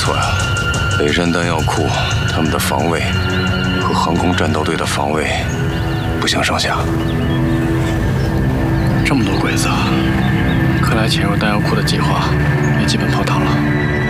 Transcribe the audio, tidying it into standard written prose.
错呀，北山弹药库他们的防卫和航空战斗队的防卫不相上下。 这么多鬼子，看来潜入弹药库的计划也基本泡汤了。